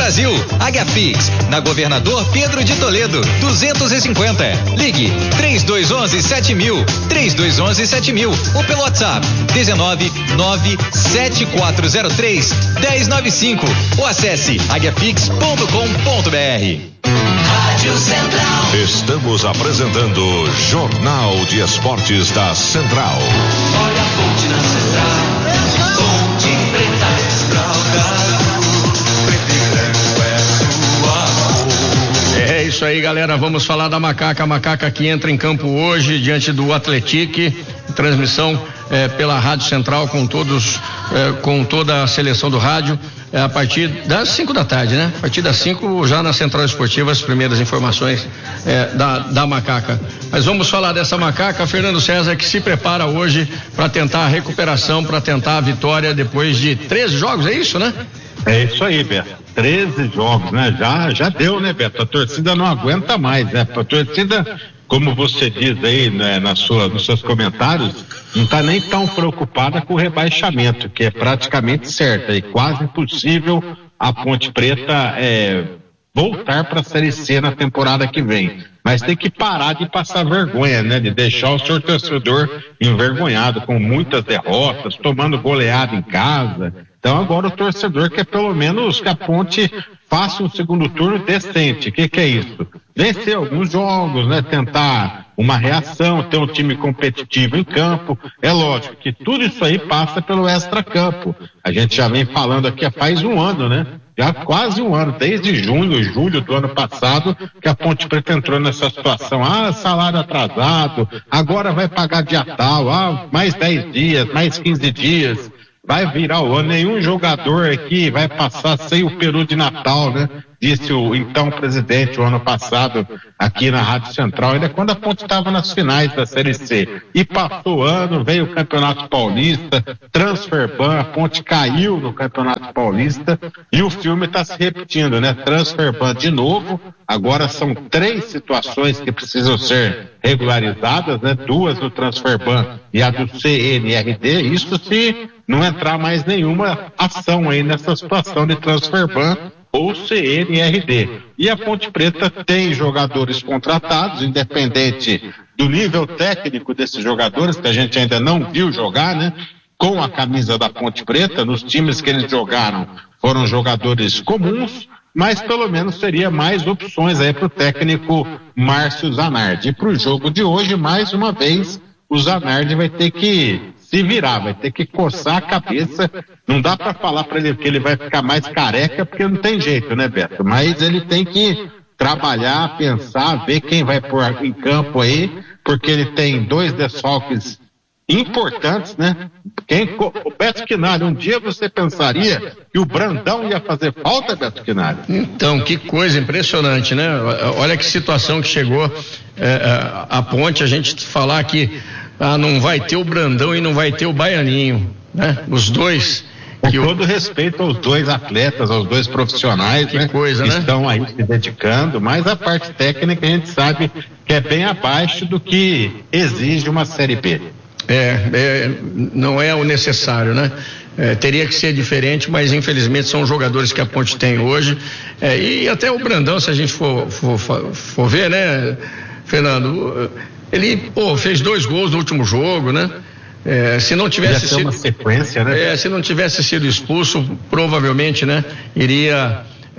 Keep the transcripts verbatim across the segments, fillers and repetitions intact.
Brasil. Águiafix, na Governador Pedro de Toledo, duzentos e cinquenta. Ligue três dois um um sete mil, três dois um um sete mil ou pelo WhatsApp dezenove nove sete quatro zero três dez noventa e cinco ou acesse águiafix ponto com ponto br. Rádio Central. Estamos apresentando Jornal de Esportes da Central. Olha a ponte na Central, ponte preta Central. É isso aí, galera, vamos falar da Macaca, a Macaca que entra em campo hoje diante do Atletique, transmissão é, pela Rádio Central com todos, é, com toda a seleção do rádio, é, a partir das cinco da tarde, né? A partir das cinco, já na Central Esportiva, as primeiras informações é, da, da Macaca. Mas vamos falar dessa Macaca, Fernando César, que se prepara hoje para tentar a recuperação, para tentar a vitória depois de treze jogos, é isso, né? É isso aí, Beto. treze jogos, né? Já, já deu, né, Beto? A torcida não aguenta mais, né? A torcida, como você diz aí, né, na sua, nos seus comentários, não está nem tão preocupada com o rebaixamento, que é praticamente certo. É quase impossível a Ponte Preta é, voltar para a Série C na temporada que vem. Mas tem que parar de passar vergonha, né? De deixar o seu torcedor envergonhado, com muitas derrotas, tomando goleada em casa. Então agora o torcedor quer pelo menos que a Ponte faça um segundo turno decente. O que, que é isso? Vencer alguns jogos, né? Tentar uma reação, ter um time competitivo em campo. É lógico que tudo isso aí passa pelo extracampo. A gente já vem falando aqui há faz um ano, né? Já quase um ano, desde junho, julho do ano passado, que a Ponte Preta entrou nessa situação. Ah, salário atrasado, agora vai pagar dia tal, ah, mais dez dias, mais quinze dias. Vai virar o ano, nenhum jogador aqui vai passar sem o peru de Natal, né? Disse o então presidente o ano passado aqui na Rádio Central, ainda quando a Ponte estava nas finais da Série C. E passou o ano, veio o Campeonato Paulista, Transferban, a Ponte caiu no Campeonato Paulista e o filme está se repetindo, né? Transferban de novo, agora são três situações que precisam ser regularizadas, né? Duas do Transferban e a do C N R D, isso se não entrar mais nenhuma ação aí nessa situação de Transferban ou C N R D. E a Ponte Preta tem jogadores contratados, independente do nível técnico desses jogadores, que a gente ainda não viu jogar, né? Com a camisa da Ponte Preta, nos times que eles jogaram foram jogadores comuns, mas pelo menos seria mais opções aí para o técnico Márcio Zanardi. E para o jogo de hoje, mais uma vez, o Zanardi vai ter que se virar, vai ter que coçar a cabeça. Não dá para falar para ele que ele vai ficar mais careca, porque não tem jeito, né, Beto? Mas ele tem que trabalhar, pensar, ver quem vai pôr em campo aí, porque ele tem dois desfalques importantes, né? Quem, o Beto Quinalha, um dia você pensaria que o Brandão ia fazer falta, Beto Quinalha? Então, que coisa impressionante, né? Olha que situação que chegou é, a Ponte, a gente falar que ah, não vai ter o Brandão e não vai ter o Baianinho, né? Os dois. Com todo o... respeito aos dois atletas, aos dois profissionais, que né? coisa, que né? Estão aí se dedicando, mas a parte técnica a gente sabe que é bem abaixo do que exige uma Série B. É, é não é o necessário, né? É, teria que ser diferente, mas infelizmente são jogadores que a Ponte tem hoje. É, e até o Brandão, se a gente for, for, for ver, né, Fernando? Ele, pô, fez dois gols no último jogo, né? É, se não tivesse sido uma sequência, né? É, se não tivesse sido expulso, provavelmente, né, iria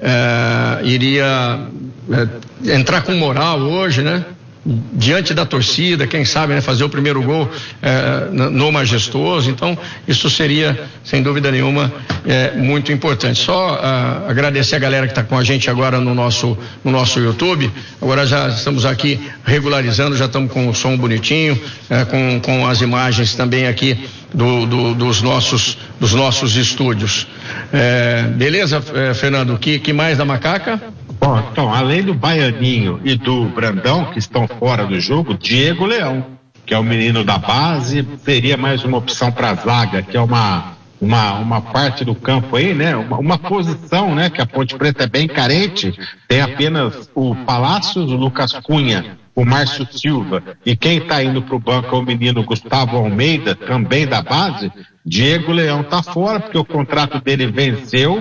é, iria é, entrar com moral hoje, né? Diante da torcida, quem sabe, né, fazer o primeiro gol é, no Majestoso. Então isso seria, sem dúvida nenhuma, é, muito importante. Só uh, agradecer a galera que está com a gente agora no nosso, no nosso YouTube. Agora já estamos aqui regularizando, já estamos com o som bonitinho, é, com, com as imagens também aqui do, do, dos nossos, dos nossos estúdios. É, beleza, é, Fernando? Que, que mais da Macaca? Bom, então, além do Baianinho e do Brandão, que estão fora do jogo, Diego Leão, que é o menino da base, seria mais uma opção para a zaga, que é uma, uma, uma parte do campo aí, né? Uma, uma posição, né? Que a Ponte Preta é bem carente, tem apenas o Palácios, o Lucas Cunha, o Márcio Silva, e quem está indo para o banco é o menino Gustavo Almeida, também da base. Diego Leão está fora, porque o contrato dele venceu,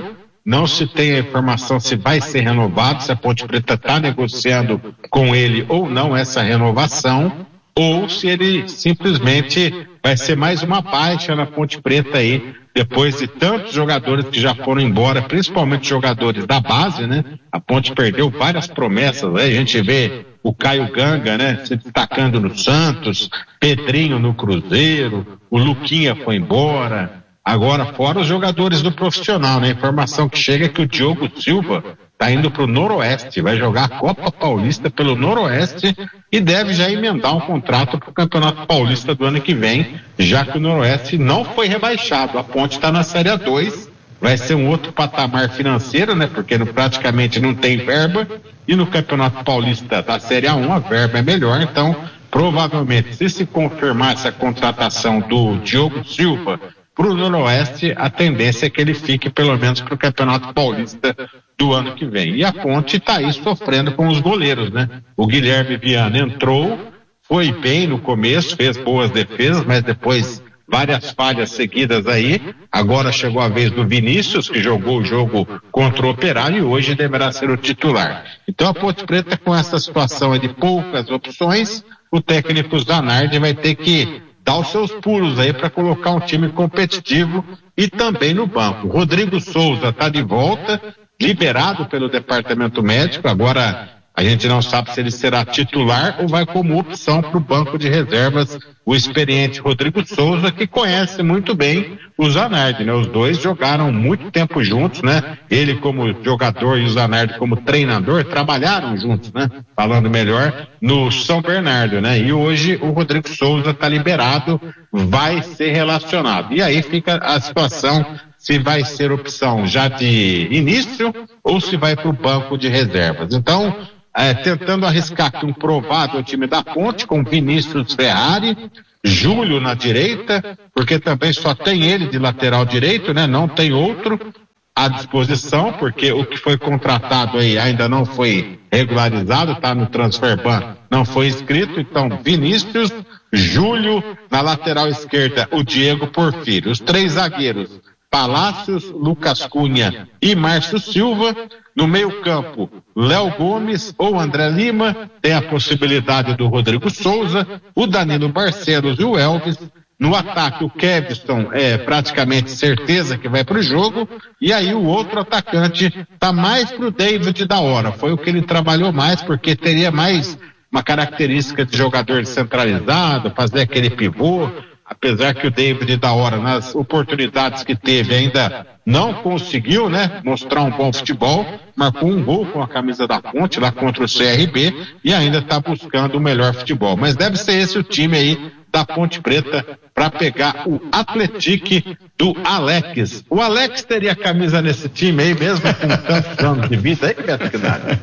não se tem a informação se vai ser renovado, se a Ponte Preta está negociando com ele ou não essa renovação, ou se ele simplesmente vai ser mais uma baixa na Ponte Preta aí, depois de tantos jogadores que já foram embora, principalmente jogadores da base, né? A Ponte perdeu várias promessas, né? A gente vê o Caio Ganga, né? Se destacando no Santos, Pedrinho no Cruzeiro, o Luquinha foi embora, agora fora os jogadores do profissional, né? A informação que chega é que o Diogo Silva está indo para o Noroeste, vai jogar a Copa Paulista pelo Noroeste e deve já emendar um contrato para o Campeonato Paulista do ano que vem, já que o Noroeste não foi rebaixado. A Ponte está na Série A dois, vai ser um outro patamar financeiro, né? Porque no, praticamente não tem verba, e no Campeonato Paulista da Série A um a verba é melhor, então provavelmente se se confirmar essa contratação do Diogo Silva para o Noroeste, a tendência é que ele fique pelo menos para o Campeonato Paulista do ano que vem. E a Ponte está aí sofrendo com os goleiros, né? O Guilherme Viana entrou, foi bem no começo, fez boas defesas, mas depois várias falhas seguidas aí. Agora chegou a vez do Vinícius, que jogou o jogo contra o Operário e hoje deverá ser o titular. Então a Ponte Preta, com essa situação de poucas opções, o técnico Zanardi vai ter que dar os seus pulos aí para colocar um time competitivo e também no banco. Rodrigo Souza está de volta, liberado pelo departamento médico, agora a gente não sabe se ele será titular ou vai como opção para o banco de reservas o experiente Rodrigo Souza, que conhece muito bem o Zanardi, né? Os dois jogaram muito tempo juntos, né? Ele como jogador e o Zanardi como treinador trabalharam juntos, né? Falando melhor, no São Bernardo, né? E hoje o Rodrigo Souza está liberado, vai ser relacionado. E aí fica a situação se vai ser opção já de início ou se vai para o banco de reservas. Então, É, tentando arriscar aqui um provável time da Ponte com Vinícius Ferrari, Júlio na direita, porque também só tem ele de lateral direito, né? Não tem outro à disposição, porque o que foi contratado aí ainda não foi regularizado, está no Transferban, não foi inscrito. Então Vinícius, Júlio, na lateral esquerda o Diego Porfírio, os três zagueiros Palácios, Lucas Cunha e Márcio Silva. No meio campo, Léo Gomes ou André Lima, tem a possibilidade do Rodrigo Souza, o Danilo Barcelos e o Elvis. No ataque, o Kevson é praticamente certeza que vai para o jogo, e aí o outro atacante tá mais pro David da hora, foi o que ele trabalhou mais, porque teria mais uma característica de jogador descentralizado, fazer aquele pivô, apesar que o David da hora, nas oportunidades que teve, ainda não conseguiu, né, mostrar um bom futebol, marcou um gol com a camisa da Ponte lá contra o C R B e ainda está buscando o melhor futebol. Mas deve ser esse o time aí da Ponte Preta para pegar o Atlético do Alex. O Alex teria camisa nesse time aí mesmo com tantos anos de vida aí, Beto Quinari?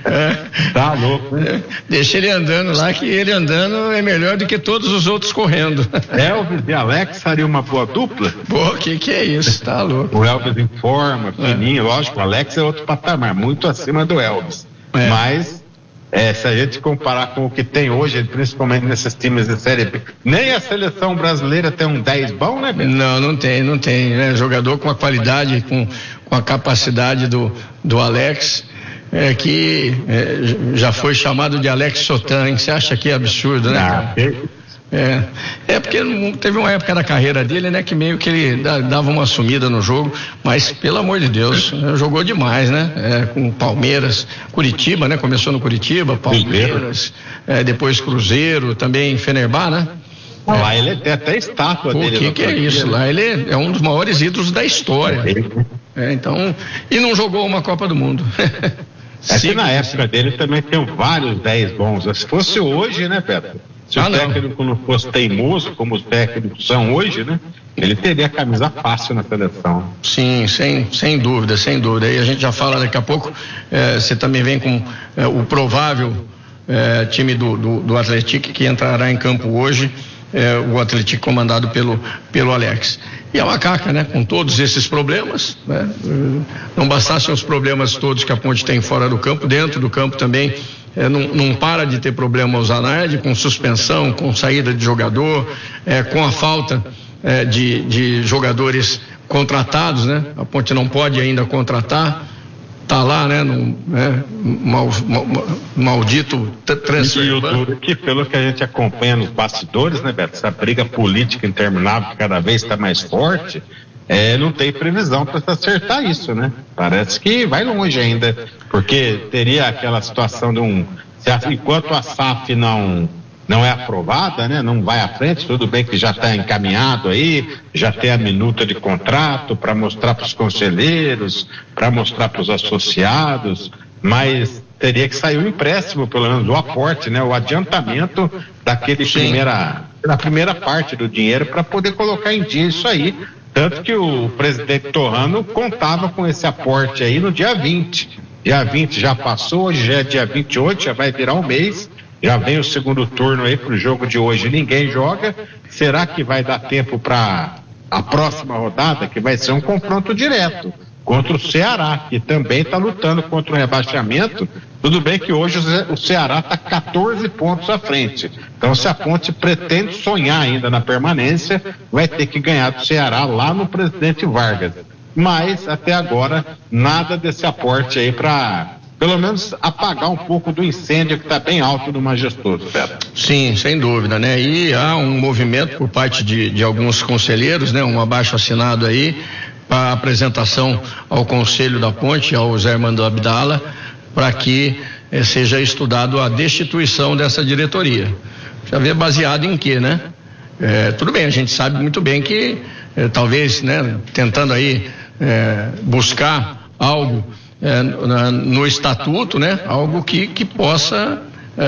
É. Tá louco, né? Deixa ele andando lá, que ele andando é melhor do que todos os outros correndo. Elvis e Alex faria uma boa dupla? Pô, que que é isso? Tá louco. O Elvis em forma, fininho, é. Lógico, o Alex é outro patamar, muito acima do Elvis. É. Mas É, se a gente comparar com o que tem hoje, principalmente nesses times de Série B, nem a seleção brasileira tem um dez bom, né, Beto? Não, não tem, não tem, né? Jogador com a qualidade, com, com a capacidade do, do Alex, é, que é, já foi chamado de Alex Sotan, hein? Você acha que é absurdo, né? Ah, É, é porque teve uma época da carreira dele, né, que meio que ele dava uma sumida no jogo, mas pelo amor de Deus, jogou demais, né? É, com Palmeiras, Curitiba, né? Começou no Curitiba, Palmeiras, é, depois Cruzeiro, também Fenerbahçe, né? É. Lá ele tem até estátua Pô, dele. O que, que é isso? Lá ele é um dos maiores ídolos da história. É, então, e não jogou uma Copa do Mundo. É que na época dele também tem vários dez bons. Se fosse hoje, né, Pedro? Se ah, o técnico não. não fosse teimoso, como os técnicos são hoje, né? Ele teria a camisa fácil na seleção. Sim, sem, sem dúvida, sem dúvida. E a gente já fala daqui a pouco, eh, você também vem com eh, o provável eh, time do, do, do Atlético que entrará em campo hoje, eh, o Atlético comandado pelo, pelo Alex. E a Macaca, né? Com todos esses problemas, né? Não bastassem os problemas todos que a Ponte tem fora do campo, dentro do campo também. É, não, não para de ter problema o Zanardi, com suspensão, com saída de jogador, é, com a falta é, de, de jogadores contratados, né? A Ponte não pode ainda contratar, tá lá, né? No, né? Mal, mal, maldito transfer. E o duro que, pelo que a gente acompanha nos bastidores, né, Beto, essa briga política interminável que cada vez está mais forte, é, não tem previsão para se acertar isso, né? Parece que vai longe ainda, porque teria aquela situação de um, se a, enquanto a S A F não não é aprovada, né? Não vai à frente, tudo bem que já está encaminhado aí, já tem a minuta de contrato para mostrar para os conselheiros, para mostrar para os associados, mas teria que sair o empréstimo, pelo menos o aporte, né? O adiantamento daquele primeira, da primeira parte do dinheiro para poder colocar em dia isso aí. Tanto que o presidente Torrano contava com esse aporte aí no dia vinte. Dia vinte já passou, hoje já é dia vinte e oito, já vai virar um mês. Já vem o segundo turno aí pro jogo de hoje, ninguém joga. Será que vai dar tempo para a próxima rodada, que vai ser um confronto direto contra o Ceará, que também está lutando contra o rebaixamento? Tudo bem que hoje o Ceará está quatorze pontos à frente. Então, se a Ponte pretende sonhar ainda na permanência, vai ter que ganhar do Ceará lá no Presidente Vargas. Mas, até agora, nada desse aporte aí para, pelo menos, apagar um pouco do incêndio que está bem alto no Majestoso, Beto. Sim, sem dúvida, né? E há um movimento por parte de, de alguns conselheiros, né? Um abaixo assinado aí para apresentação ao Conselho da Ponte, ao Zé Armando Abdala, para que eh, seja estudado a destituição dessa diretoria. Já vê baseado em quê, né? É, tudo bem, a gente sabe muito bem que é, talvez, né, tentando aí é, buscar algo é, na, no estatuto, né, algo que, que possa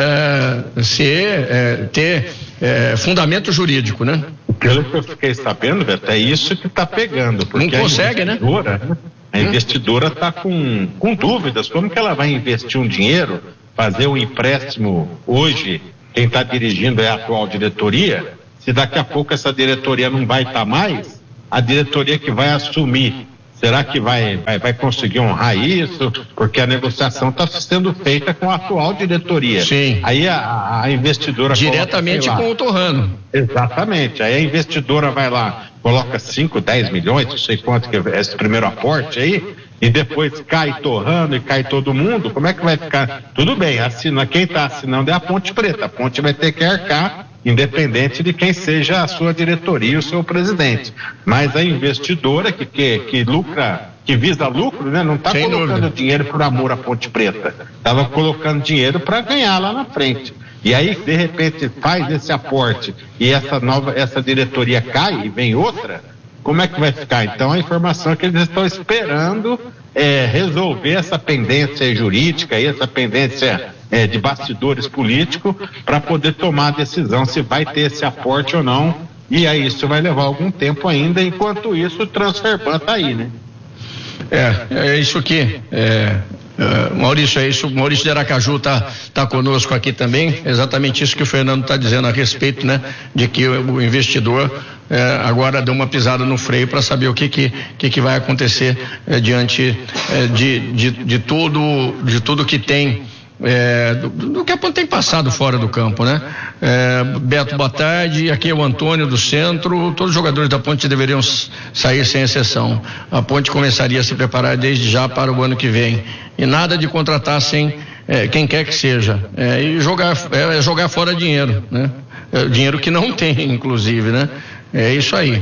é, ser, é, ter é, fundamento jurídico, né? Pelo que eu fiquei sabendo, Beto, é isso que está pegando. Porque não consegue, a investidora, né? A investidora está com, com dúvidas, como que ela vai investir um dinheiro, fazer um empréstimo hoje, quem está dirigindo é a atual diretoria, se daqui a pouco essa diretoria não vai estar tá mais, a diretoria que vai assumir, será que vai, vai, vai conseguir honrar isso? Porque a negociação está sendo feita com a atual diretoria. Sim. Aí a, a investidora diretamente coloca, com o Torrano. Exatamente. Aí a investidora vai lá, coloca cinco, dez milhões, não sei quanto que é esse primeiro aporte aí, e depois cai Torrano e cai todo mundo. Como é que vai ficar? Tudo bem, assina, quem está assinando é a Ponte Preta. A Ponte vai ter que arcar, independente de quem seja a sua diretoria e o seu presidente. Mas a investidora que, que, que lucra, que visa lucro, né? Não está colocando dúvida. dinheiro por amor à Ponte Preta. Estava colocando dinheiro para ganhar lá na frente. E aí, de repente, faz esse aporte e essa nova, essa diretoria cai e vem outra, como é que vai ficar? Então, a informação é que eles estão esperando é, resolver essa pendência jurídica, aí, essa pendência é, de bastidores políticos, para poder tomar a decisão se vai ter esse aporte ou não. E aí isso vai levar algum tempo ainda, enquanto isso o Transferban está aí, né? É, é isso aqui. É, é, Maurício, é isso. Maurício de Aracaju está tá conosco aqui também. É exatamente isso que o Fernando está dizendo a respeito, né? De que o, o investidor é, agora deu uma pisada no freio para saber o que que, que, que vai acontecer é, diante é, de, de, de tudo, de tudo que tem. É, do, do que a Ponte tem passado fora do campo, né? É, Beto, boa tarde. Aqui é o Antônio do Centro. Todos os jogadores da Ponte deveriam sair sem exceção. A Ponte começaria a se preparar desde já para o ano que vem. E nada de contratar sem é, quem quer que seja. É, e jogar, é, jogar fora dinheiro, né? É, dinheiro que não tem, inclusive, né? É isso aí.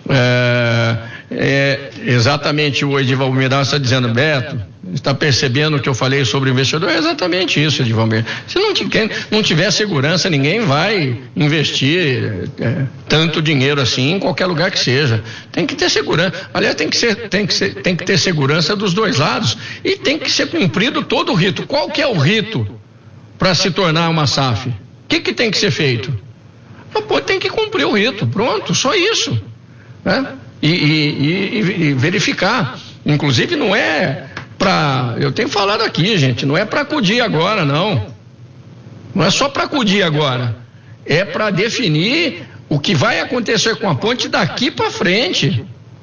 É, é, exatamente o Edivaldo Miranda está dizendo, Beto, está percebendo o que eu falei sobre o investidor? É exatamente isso, Edivaldo. Se não tiver, não tiver segurança, ninguém vai investir é, tanto dinheiro assim em qualquer lugar que seja. Tem que ter segurança. Aliás, tem que ser, tem que ser, tem que ter segurança dos dois lados e tem que ser cumprido todo o rito. Qual que é o rito para se tornar uma S A F? O que que tem que ser feito? Pô, tem que cumprir o rito, pronto, só isso, né? E, e, e, e verificar, inclusive não é para, eu tenho falado aqui, gente, não é para acudir agora, não, não é só para acudir agora, é para definir o que vai acontecer com a Ponte daqui para frente.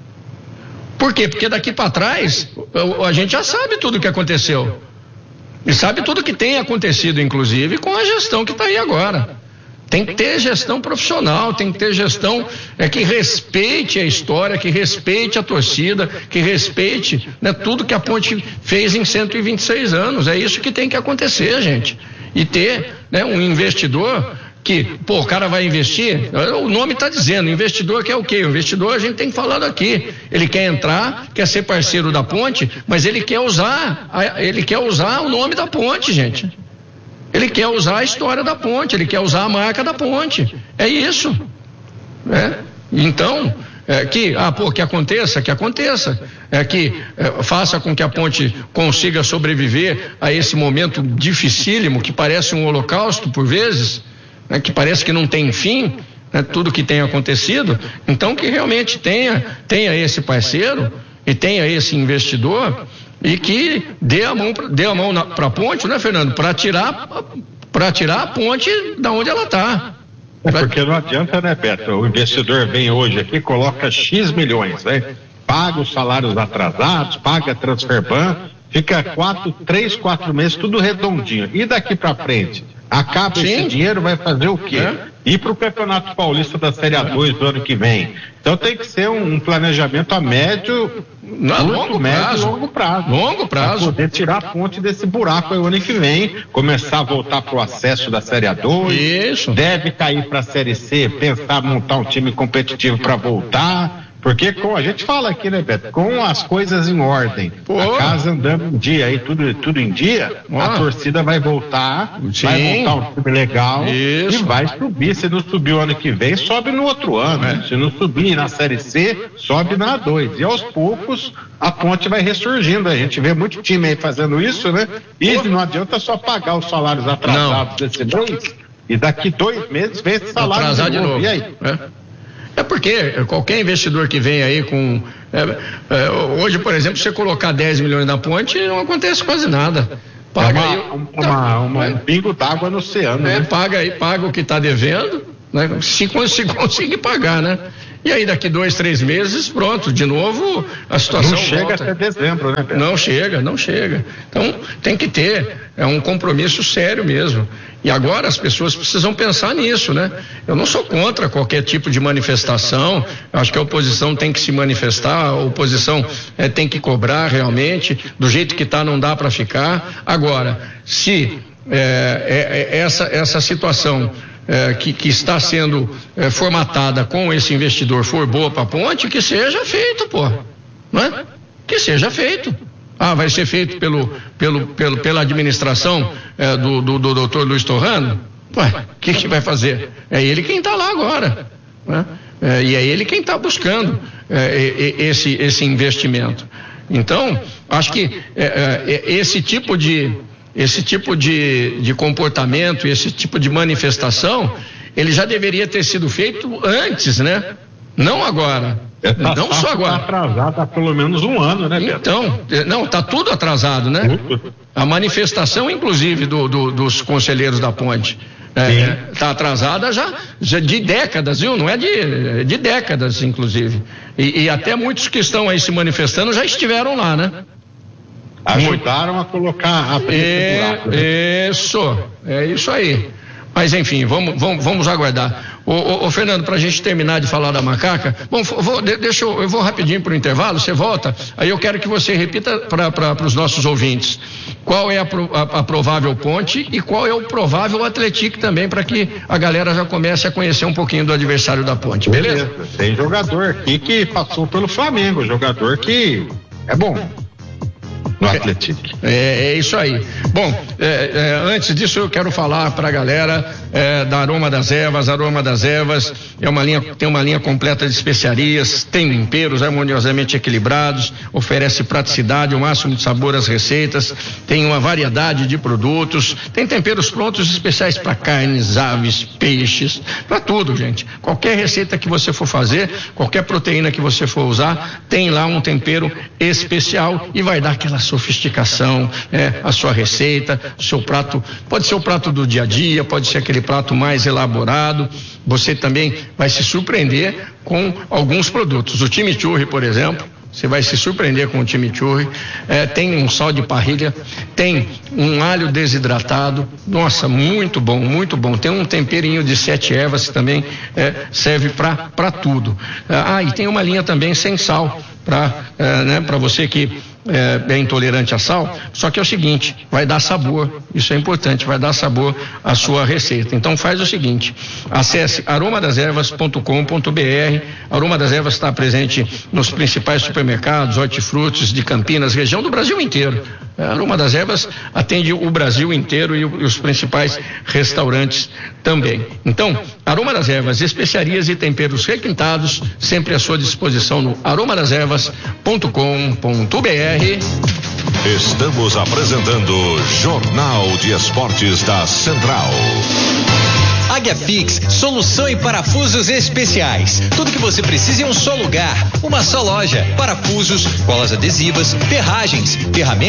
Por quê? Porque daqui para trás a gente já sabe tudo o que aconteceu e sabe tudo que tem acontecido, inclusive com a gestão que está aí agora. Tem que ter gestão profissional, tem que ter gestão é, que respeite a história, que respeite a torcida, que respeite, né, tudo que a Ponte fez em cento e vinte e seis anos. É isso que tem que acontecer, gente. E ter, né, um investidor que, pô, o cara vai investir, o nome está dizendo, investidor quer o quê? O investidor, a gente tem falado aqui, ele quer entrar, quer ser parceiro da Ponte, mas ele quer usar, ele quer usar o nome da Ponte, gente. Ele quer usar a história da Ponte, ele quer usar a marca da Ponte. É isso. Né? Então, é, que, ah, pô, que aconteça, que aconteça. É que é, faça com que a Ponte consiga sobreviver a esse momento dificílimo, que parece um holocausto por vezes, né, que parece que não tem fim, né, tudo que tem acontecido. Então, que realmente tenha, tenha esse parceiro e tenha esse investidor, e que dê a mão, dê a mão para a Ponte, né, Fernando? Para tirar, para tirar a Ponte da onde ela está. É porque não adianta, né, Beto? O investidor vem hoje aqui, coloca X milhões, né? Paga os salários atrasados, paga a transferban, fica quatro, três, quatro meses, tudo redondinho. E daqui para frente? Acaba Sim. esse dinheiro, vai fazer o quê? É. Ir para o Campeonato Paulista da Série A dois do ano que vem. Então tem que ser um, um planejamento a médio, Não, curto, longo médio prazo. e longo prazo. Longo prazo. Para poder tirar a Ponte desse buraco aí o ano que vem, começar a voltar para o acesso da Série A dois. Isso. Deve cair para a Série C, pensar montar um time competitivo para voltar. Porque com, a gente fala aqui, né, Beto? Com as coisas em ordem, Pô. a casa andando em dia, aí tudo, tudo em dia, Pô. a torcida vai voltar, Sim. vai montar um time legal Isso. e vai subir. Se não subir o ano que vem, sobe no outro ano. É. Se não subir na Série C, sobe na A dois. E aos poucos a Ponte vai ressurgindo. A gente vê muito time aí fazendo isso, né? E Pô. não adianta só pagar os salários atrasados não. desse mês e daqui dois meses vem esse salário Atrasar de novo. novo. E aí? É. É porque qualquer investidor que vem aí com... É, é, hoje, por exemplo, você colocar dez milhões na Ponte, não acontece quase nada. Paga é uma, aí, uma, tá, uma, é, um pingo d'água no oceano. É, né? Paga aí, paga o que está devendo, né? se, se conseguir pagar, né? E aí daqui dois, três meses, pronto, de novo a situação Não chega volta. até dezembro, né, Pedro? Não chega, não chega. Então tem que ter, é um compromisso sério mesmo. E agora as pessoas precisam pensar nisso, né? Eu não sou contra qualquer tipo de manifestação, eu acho que a oposição tem que se manifestar, a oposição é, tem que cobrar realmente, do jeito que está não dá para ficar. Agora, se é, é, essa, essa situação É, que, que está sendo é, formatada com esse investidor for boa para a Ponte, que seja feito, pô, não é? Que seja feito. Ah, vai ser feito pelo, pelo, pelo, pela administração é, do, do, do doutor Luiz Torrano? Ué, o que, que vai fazer? É ele quem está lá agora, né? É, e é ele quem está buscando é, esse, esse investimento. Então, acho que é, é, esse tipo de esse tipo de, de comportamento, esse tipo de manifestação, ele já deveria ter sido feito antes, né? Não agora. Essa não só agora. Está atrasado há pelo menos um ano, né, Pedro? Então, não, está tudo atrasado, né? A manifestação, inclusive, do, do, dos conselheiros da Ponte, está é, atrasada já, já de décadas, viu? Não é de, de décadas, inclusive. E, e até muitos que estão aí se manifestando já estiveram lá, né? Ajudaram a colocar a é, buraco, né? Isso, é isso aí. Mas enfim, vamos, vamos, vamos aguardar. Ô, ô, ô Fernando, para a gente terminar de falar da macaca, bom, vou, deixa eu, eu vou rapidinho para o intervalo, você volta, aí eu quero que você repita para os nossos ouvintes qual é a, a, a provável Ponte e qual é o provável Atlético também, para que a galera já comece a conhecer um pouquinho do adversário da Ponte, beleza? beleza? Tem jogador aqui que passou pelo Flamengo, jogador que é bom. No Atlético. É, é isso aí. Bom, é, é, antes disso eu quero falar para a galera é, da Aroma das Ervas. Aroma das Ervas é uma linha, tem uma linha completa de especiarias, tem temperos harmoniosamente equilibrados, oferece praticidade, o máximo de sabor às receitas, tem uma variedade de produtos, tem temperos prontos especiais para carnes, aves, peixes, para tudo, gente. Qualquer receita que você for fazer, qualquer proteína que você for usar, tem lá um tempero especial e vai dar aquela sofisticação, é, a sua receita, o seu prato, pode ser o prato do dia a dia, pode ser aquele prato mais elaborado. Você também vai se surpreender com alguns produtos. O chimichurri, por exemplo, Você vai se surpreender com o chimichurri. É, tem um sal de parrilha, tem um alho desidratado. Nossa, muito bom, muito bom. Tem um temperinho de sete ervas que também é, serve para tudo. Ah, e tem uma linha também sem sal para é, né, para você que é, é intolerante a sal. Só que é o seguinte, vai dar sabor. Isso é importante, vai dar sabor à sua receita. Então faz o seguinte, acesse aroma das ervas ponto com ponto b r. Aroma das Ervas está presente nos principais supermercados, hortifrutis de Campinas, região do Brasil inteiro. A Aroma das Ervas atende o Brasil inteiro e, o, e os principais restaurantes também. Então, Aroma das Ervas, especiarias e temperos requintados, sempre à sua disposição no aroma das ervas ponto com ponto b r. Estamos apresentando Jornal de Esportes da Central. Águia Fix, solução em parafusos especiais. Tudo que você precisa em um só lugar, uma só loja. Parafusos, colas adesivas, ferragens, ferramentas